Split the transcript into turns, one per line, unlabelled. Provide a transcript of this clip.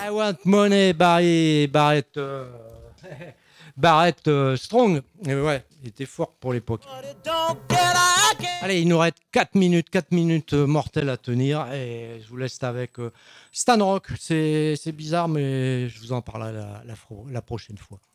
I want money, Barrett, Barrett Strong. Et ouais, il était fort pour l'époque. Allez, il nous reste 4 minutes mortelles à tenir. Et je vous laisse avec Stan Rock. C'est bizarre, mais je vous en parlerai la prochaine fois.